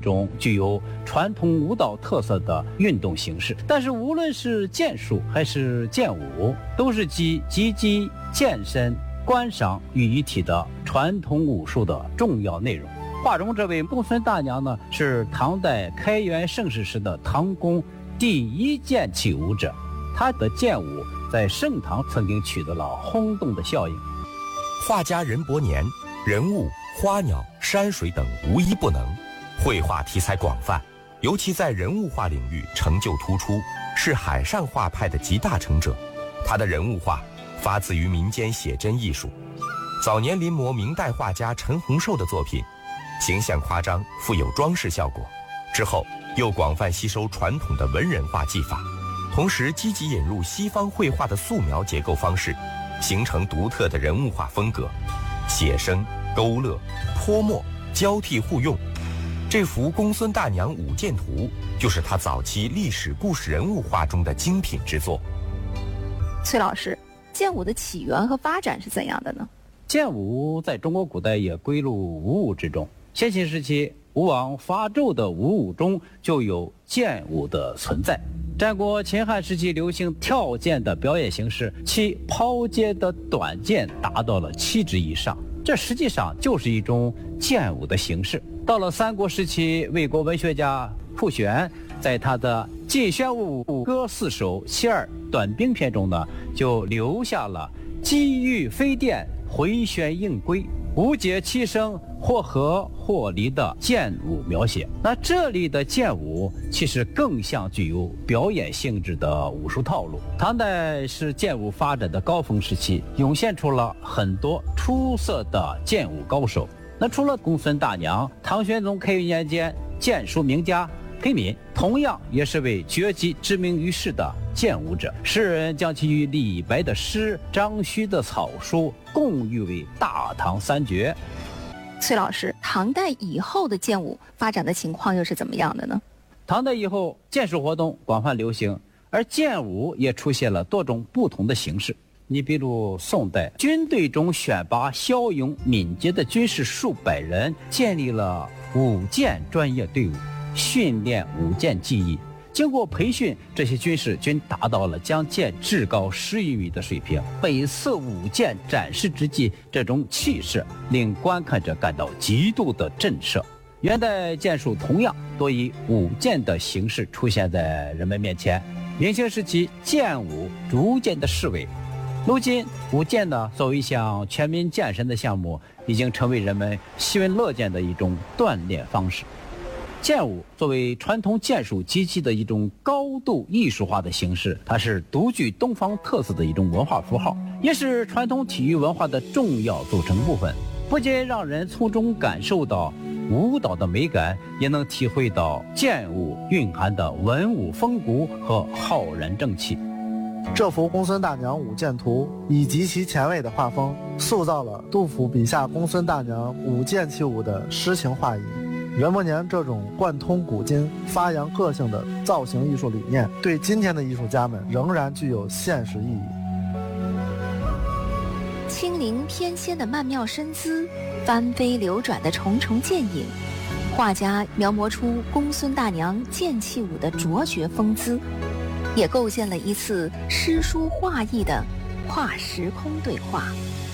种具有传统舞蹈特色的运动形式。但是无论是剑术还是剑舞，都是集击击、健身、观赏于一体的传统武术的重要内容。画中这位公孙大娘呢，是唐代开元盛世时的唐宫第一剑器舞者，她的剑舞在盛唐曾经取得了轰动的效应。 画家任伯年，人物、花鸟、山水等无一不能，绘画题材广泛，尤其在人物画领域成就突出，是海上画派的集大成者。他的人物画发自于民间写真艺术，早年临摹明代画家陈洪寿的作品，形象夸张，富有装饰效果。之后又广泛吸收传统的文人画技法，同时积极引入西方绘画的素描结构方式，形成独特的人物画风格，写生、勾勒、泼墨交替互用。这幅《公孙大娘舞剑图》就是他早期历史故事人物画中的精品之作。 崔老师，剑舞的起源和发展是怎样的呢？ 剑舞在中国古代也归入武舞之中。先秦时期，吴王伐纣的武舞中就有剑舞的存在。战国秦汉时期流行跳剑的表演形式，其抛接的短剑达到了7指以上，这实际上就是一种剑舞的形式。到了三国时期，魏国文学家傅玄在他的《晋宣武歌4首其二短兵篇》中呢，就留下了机遇飞电，回旋应归，无解其声，或合或离的剑舞描写。那这里的剑舞其实更像具有表演性质的武术套路。唐代是剑舞发展的高峰时期，涌现出了很多出色的剑舞高手。那除了公孙大娘，唐玄宗开元年间剑术名家裴敏同样也是位绝技知名于世的剑舞者，诗人将其与李白的诗、张须的草书共誉为大唐三绝。 崔老师，唐代以后的剑舞发展的情况又是怎么样的呢？ 唐代以后，剑术活动广泛流行，而剑舞也出现了多种不同的形式。你比如宋代，军队中选拔骁勇敏捷的军士数百人，建立了舞剑专业队伍，训练舞剑技艺。经过培训，这些军士均达到了将剑至高10余米的水平。每次舞剑展示之际，这种气势令观看者感到极度的震慑。元代剑术同样多以舞剑的形式出现在人们面前。明清时期，剑舞逐渐的式微。如今，舞剑呢，作为一项全民健身的项目，已经成为人们喜闻乐见的一种锻炼方式。剑舞作为传统剑术及其的一种高度艺术化的形式，它是独具东方特色的一种文化符号，也是传统体育文化的重要组成部分。不仅让人从中感受到舞蹈的美感，也能体会到剑舞蕴含的文武风骨和浩然正气。 这幅《公孙大娘舞剑图》以极其前卫的画风，塑造了杜甫笔下公孙大娘舞剑起舞的诗情画意。任伯年这种贯通古今、发扬个性的造型艺术理念，对今天的艺术家们仍然具有现实意义。 轻灵翩跹的曼妙身姿，翻飞流转的重重剑影，画家描摹出公孙大娘剑气舞的卓绝风姿，也构建了一次诗书画意的跨时空对话。